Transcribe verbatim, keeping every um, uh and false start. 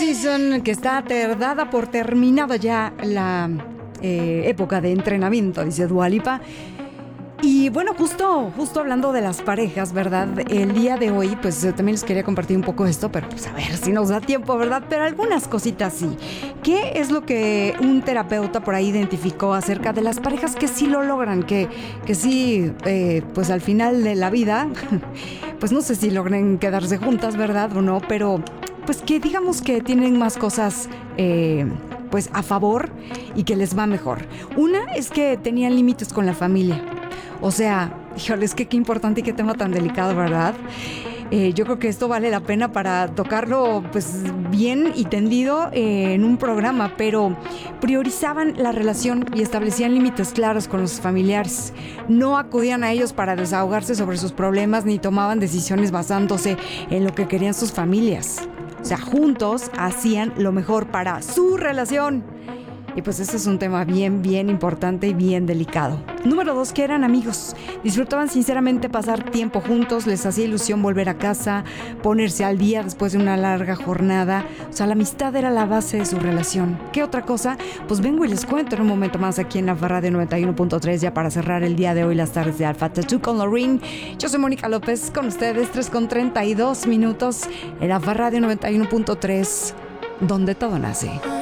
Season, que está dada por terminada ya la eh, época de entrenamiento, dice Dua Lipa. Y bueno, justo, justo hablando de las parejas, ¿verdad? El día de hoy, pues yo también les quería compartir un poco esto, pero pues a ver si nos da tiempo, ¿verdad? Pero algunas cositas sí. ¿Qué es lo que un terapeuta por ahí identificó acerca de las parejas que sí lo logran? Que, que sí, eh, pues al final de la vida, pues no sé si logren quedarse juntas, ¿verdad? O no, pero pues que digamos que tienen más cosas eh, pues a favor y que les va mejor. Una es que tenían límites con la familia. O sea, híjole, es que qué importante y qué tema tan delicado, ¿verdad? Eh, yo creo que esto vale la pena para tocarlo pues bien y tendido eh, en un programa, pero priorizaban la relación y establecían límites claros con los familiares. No acudían a ellos para desahogarse sobre sus problemas ni tomaban decisiones basándose en lo que querían sus familias. O sea, juntos hacían lo mejor para su relación. Y pues ese es un tema bien, bien importante y bien delicado. Número dos, que eran amigos. Disfrutaban sinceramente pasar tiempo juntos, les hacía ilusión volver a casa, ponerse al día después de una larga jornada. O sea, la amistad era la base de su relación. ¿Qué otra cosa? Pues vengo y les cuento en un momento más aquí en Alfa Radio noventa y uno punto tres, ya para cerrar el día de hoy las tardes de Alfa Tattoo con Lorraine. Yo soy Mónica López, con ustedes, tres con treinta y dos minutos en Alfa Radio noventa y uno punto tres, donde todo nace.